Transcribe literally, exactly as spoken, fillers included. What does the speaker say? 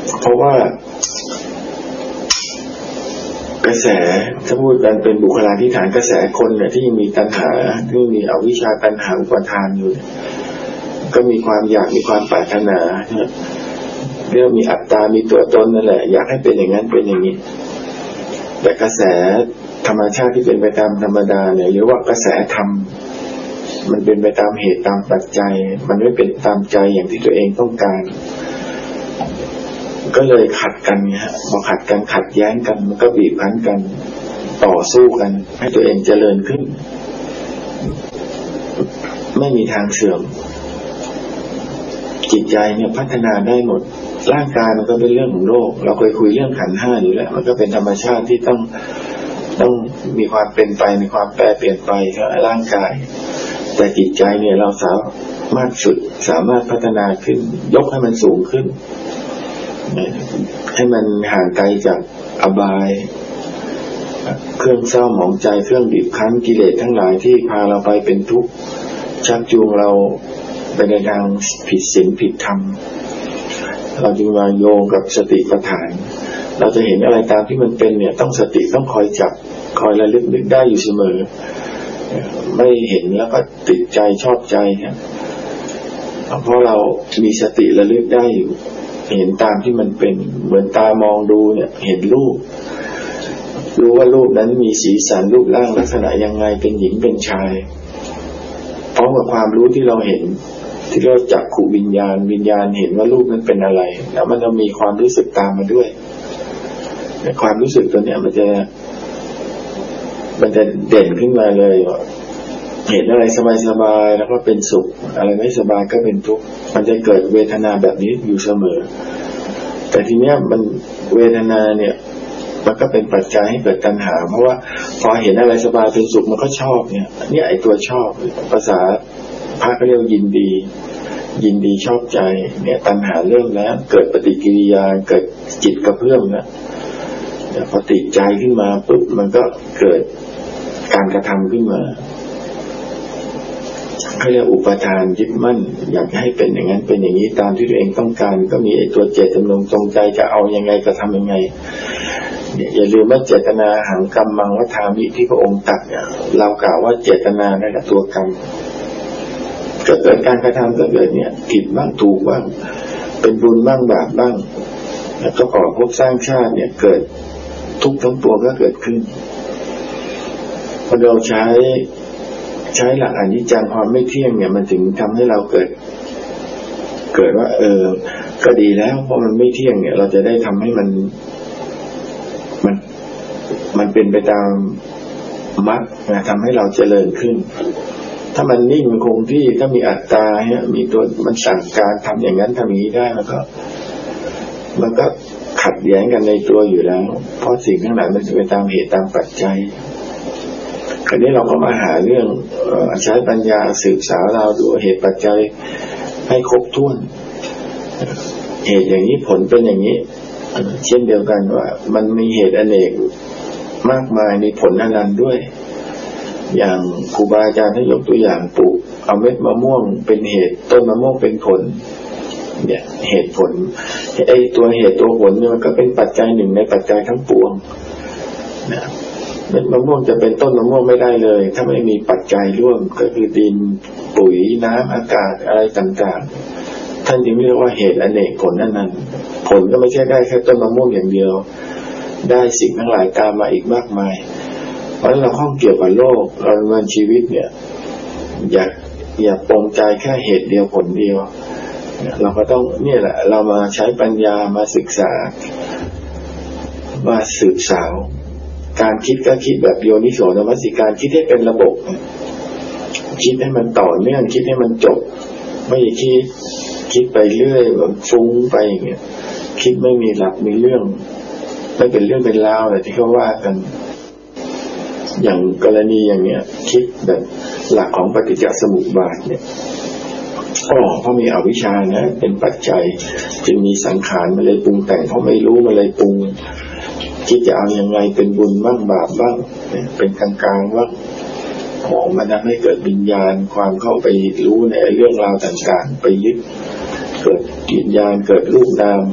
เพราะว่ากระแสถ้าพูดกันเป็นบุคลาธิฐานกระแสคนเนี่ยที่ยังมีตัณหาที่มีอวิชชาตัณหาอุปาทานอยู่ก็มีความอยากมีความปรารถนาเรื่องมีอัตตามีตัวตนนั่นแหละอยากให้เป็นอย่างนั้นเป็นอย่างนี้แต่กระแสธรรมชาติที่เป็นไปตามธรรมดาเนี่ยหรือว่ากระแสธรรมมันเป็นไปตามเหตุตามปัจจัยมันไม่เป็นตามใจอย่างที่ตัวเองต้องการก็เลยขัดกันเนี่ยพอขัดกันขัดแย้งกันมันก็บีบคั้นกันต่อสู้กันให้ตัวเองเจริญขึ้นไม่มีทางเสื่อมจิตใจเนี่ยพัฒนาได้หมดร่างกายมันก็เป็นเรื่องของโลกเราเคยคุยเรื่องขันธ์ห้าอยู่แล้วมันก็เป็นธรรมชาติที่ต้องต้องมีความเป็นไปมีความแปรเปลี่ยนไปของร่างกายแต่จิตใจเนี่ยเราสามารถฝึกสามารถพัฒนาขึ้นยกให้มันสูงขึ้นให้มันห่างไกลจากอบายเครื่องเศร้าหมองใจเครื่องบีบคั้นกิเลสทั้งหลายที่พาเราไปเป็นทุกข์ชักจูงเราไปในทางผิดศีลผิดธรรมเราจึงมาโยงกับสติปัฏฐานเราจะเห็นอะไรตามที่มันเป็นเนี่ยต้องสติต้องคอยจับคอยระลึกนึกได้อยู่เสมอไม่เห็นแล้วก็ติดใจชอบใจครับเพราะเรามีสติระลึกได้อยู่เห็นตามที่มันเป็นเหมือนตามองดูเนี่ยเห็นรูปรู้ว่ารูปนั้นมีสีสันรูปร่างลักษณะยังไงเป็นหญิงเป็นชายพร้อมกับความรู้ที่เราเห็นที่เราจักขุวิญญาณวิญญาณเห็นว่ารูปนั้นเป็นอะไรแล้วมันจะมีความรู้สึกตามมาด้วยแต่ความรู้สึกตัวเนี้ยมันจะมันจะเด่นขึ้นมาเลยเห็นอะไรสบายๆแล้วก็เป็นสุขอะไรไม่สบายก็เป็นทุกข์มันจะเกิดเวทนาแบบนี้อยู่เสมอแต่ทีเนี้ยมันเวทนาเนี่ยมันก็เป็นปัจจัยให้เกิดตัณหาเพราะว่าพอเห็นอะไรสบายเป็นสุขมันก็ชอบเนี่ยเนี่ยไอ้ตัวชอบภาษาพระก็เรียกยินดียินดีชอบใจเนี่ยตัณหาเริ่มแล้วเกิดปฏิกิริยาเกิดจิตกระเพื่อมนะพอติดใจขึ้นมาปุ๊บมันก็เกิดการกระทำขึ้นมาเขาเรียกอุปทานยึดมั่นอยากให้เป็นอย่างนั้นเป็นอย่างนี้ตามที่ตัวเองต้องการก็มีไอ้ตัวเจตจำนงจงใจจะเอายังไงก็ทำยังไงอย่าลืมว่าเจตนาหังกัมมังวัฏามิที่พระองค์ตรัสเนี่ยเรากล่าวว่าเจตนานั่นแหละตัวกรรมก็เกิดการกระทำก็เกิดเนี่ยผิดบ้างถูกบ้างเป็นบุญบ้างบาปบ้างแล้วก็ก่อภพสร้างชาติเนี่ยเกิดทุกข์ทั้งปวงก็เกิดขึ้นพอเราใช้ใช้หลักอนิจจังความไม่เที่ยงเนี่ยมันถึงทำให้เราเกิดเกิดว่าเออก็ดีแล้วเพราะมันไม่เที่ยงเนี่ยเราจะได้ทำให้มันมันมันเป็นไปตามมรรคนะทำให้เราเจริญขึ้นถ้ามันนิ่งมันคงที่ถ้ามีอัตตาเนี่ยมีตัวมันสั่งการทำอย่างนั้นทำอย่างนี้ได้มันก็มันก็ขัดแย้งกันในตัวอยู่แล้วเพราะสิ่งทั้งหลายมันจะไปตามเหตุตามปัจจัยคราวนี้เราก็มาหาเรื่องใช้ปัญญาสืบสาวเราดูเหตุปัจจัยให้ครบถ้วนเหตุอย่างนี้ผลเป็นอย่างนี้เช่นเดียวกันว่ามันมีเหตุอเนกมากมายมีผลอนันต์ด้วยอย่างครูบาอาจารย์ท่านยกตัวอย่างปลูกเอาเม็ดมะม่วงเป็นเหตุต้นมะม่วงเป็นผลเนี่ยเหตุผลไอ้ตัวเหตุตัวผลเนี่ยมันก็เป็นปัจจัยหนึ่งในปัจจัยทั้งปวงนะเม็ดมะม่วงจะเป็นต้นมะม่วงไม่ได้เลยถ้าไม่มีปัจจัยร่วมก็คือดินปุ๋ยน้ำอากาศอะไรต่างๆท่านจึงเรียกว่าเหตุอเนกผลนั่นนั่นผลก็ไม่ใช่ได้แค่ต้นมะม่วงอย่างเดียวได้สิ่งทั้งหลายตามมาอีกมากมายเพราะฉะนั้นเราข้องเกี่ยวกับโลกเราดำเนินชีวิตเนี่ยอย่าอย่าปรงใจแค่เหตุเดียวผลเดียวเราก็ต้องเนี่ยแหละเรามาใช้ปัญญามาศึกษามาสืบสาวการคิดก็คิดแบบโยนิโสมนสิการคิดให้เป็นระบบคิดให้มันต่อเนื่องคิดให้มันจบไม่ใช่คิดคิดไปเรื่อยแบบฟุ้งไปอย่างเงี้ยคิดไม่มีหลักมีเรื่องไม่เป็นเรื่องเป็นราวอะไรที่เขาว่ากันอย่างกรณีอย่างเนี้ยคิดแบบหลักของปฏิจจสมุปบาทเนี่ยอ๋อเพราะมีอวิชชานะเป็นปัจจัยจึงมีสังขารมันเลยปรุงแต่งเพราะไม่รู้มันเลยปรุงคิดจะเอายังไงเป็นบุญบ้างบาปบ้างเป็นกลางๆบ้างของมันทำให้เกิดวิญญาณความเข้าไปรู้ในเรื่องราวต่างๆไปยึดเกิดวิญญาณเกิดรูปนาม